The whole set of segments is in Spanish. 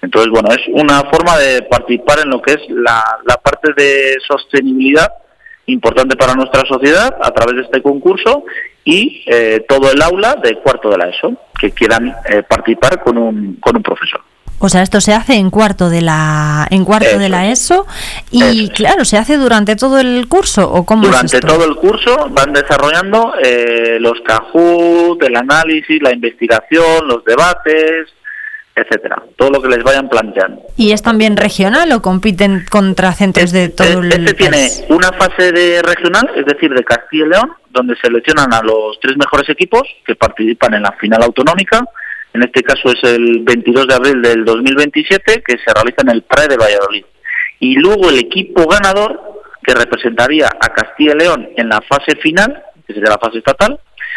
Entonces, bueno, es una forma de participar en lo que es la parte de sostenibilidad importante para nuestra sociedad a través de este concurso y todo el aula de cuarto de la ESO que quieran participar con un profesor. O sea, esto se hace en cuarto de la ESO y claro, ¿se hace durante todo el curso o cómo Durante es esto? todo el curso van desarrollando los Kahoot, el análisis, la investigación, los debates, etcétera, todo lo que les vayan planteando. ¿Y es también regional o compiten contra centros de todo el país? Tiene una fase de regional, es decir, de Castilla y León, donde seleccionan a los 3 mejores equipos que participan en la final autonómica. En este caso es el 22 de abril del 2027, que se realiza en el PRAE de Valladolid. Y luego el equipo ganador, que representaría a Castilla y León en la fase final, que sería la fase estatal,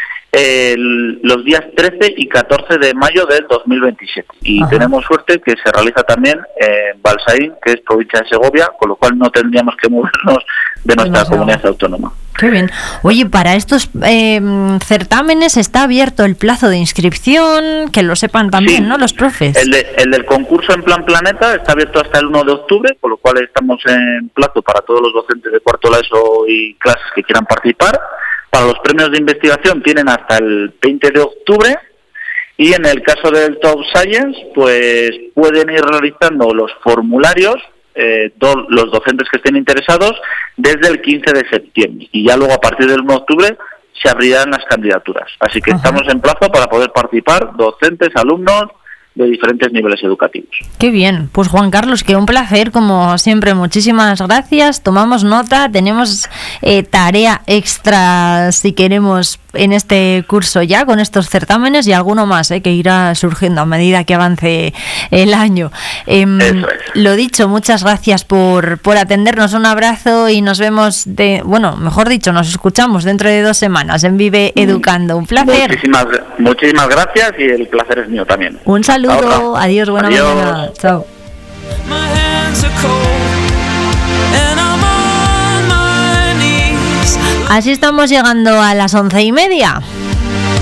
los días 13 y 14 de mayo del 2027. Y Ajá. tenemos suerte que se realiza también en Balsaín, que es provincia de Segovia, con lo cual no tendríamos que movernos de nuestra comunidad autónoma. Qué bien. Oye, para estos certámenes está abierto el plazo de inscripción, que lo sepan también, sí, ¿no? Los profes. El del concurso en Plan Planeta está abierto hasta el 1 de octubre, con lo cual estamos en plazo para todos los docentes de cuarto de la ESO y clases que quieran participar. Para los premios de investigación tienen hasta el 20 de octubre y en el caso del Top Science pues pueden ir realizando los formularios los docentes que estén interesados desde el 15 de septiembre y ya luego a partir del 1 de octubre se abrirán las candidaturas. Así que estamos en plazo para poder participar docentes, alumnos de diferentes niveles educativos. Qué bien, pues Juan Carlos, que un placer como siempre, muchísimas gracias, tomamos nota, tenemos tarea extra si queremos en este curso ya con estos certámenes y alguno más que irá surgiendo a medida que avance el año. Lo dicho, muchas gracias por atendernos, un abrazo y nos vemos mejor dicho, nos escuchamos dentro de 2 semanas en Vive Educando. Un placer. Muchísimas gracias y el placer es mío también. Un saludo, adiós, buena mañana, chao. Así estamos llegando a las 11:30.